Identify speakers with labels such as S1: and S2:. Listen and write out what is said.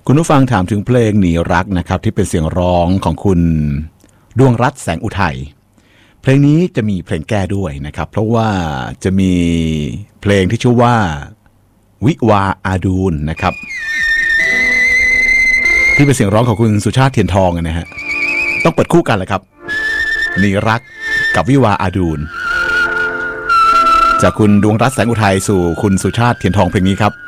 S1: คุณผู้ฟังถามถึงเพลงหนีรักนะครับที่เป็นเสียงร้องของคุณดวงรัตน์แสงอุทัยเพลงนี้จะมีเพลงแก้ด้วยนะครับเพราะว่าจะมีเพลงที่ชื่อว่าวิวาอาดูลนะครับที่เป็นเสียงร้องของคุณสุชาติเทียนทองนะฮะต้องเปิดคู่กันเลยครับหนีรักกับวิวาอาดูลจากคุณดวงรัตน์แสงอุทัยสู่คุณสุชาติเทียนทองเพลงนี้ครับ